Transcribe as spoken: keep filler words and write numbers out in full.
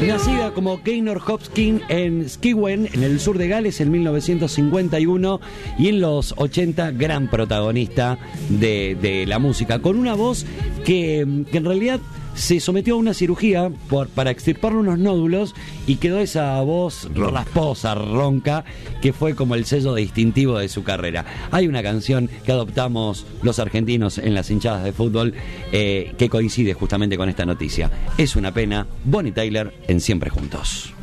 Nacida como Gaynor Hopkins en Skewen, en el sur de Gales, en mil novecientos cincuenta y uno, y en los ochenta, gran protagonista de, de la música, con una voz que, que en realidad se sometió a una cirugía por, para extirparle unos nódulos, y quedó esa voz rasposa, ronca, que fue como el sello distintivo de su carrera. Hay una canción que adoptamos los argentinos en las hinchadas de fútbol eh, que coincide justamente con esta noticia. Es una pena. Bonnie Tyler en Siempre Juntos.